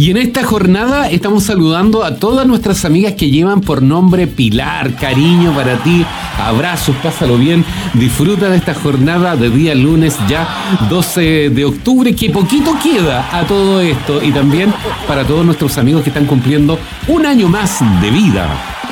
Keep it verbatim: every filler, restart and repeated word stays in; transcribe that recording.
Y en esta jornada estamos saludando a todas nuestras amigas que llevan por nombre Pilar. Cariño para ti, abrazos, pásalo bien, disfruta de esta jornada de día lunes ya doce de octubre, que poquito queda a todo esto, y también para todos nuestros amigos que están cumpliendo un año más de vida.